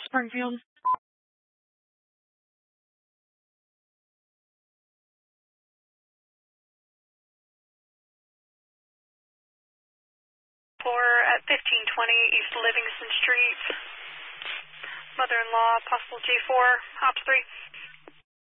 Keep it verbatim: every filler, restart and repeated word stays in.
Springfield. Floor at fifteen twenty East Livingston Street. Mother-in-law, possible G four, Ops three.